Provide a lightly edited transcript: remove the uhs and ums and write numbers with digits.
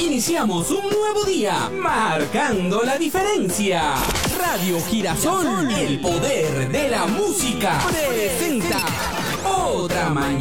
Iniciamos un nuevo día, marcando la diferencia. Radio Girasol, el poder de la música, presenta otra mañana.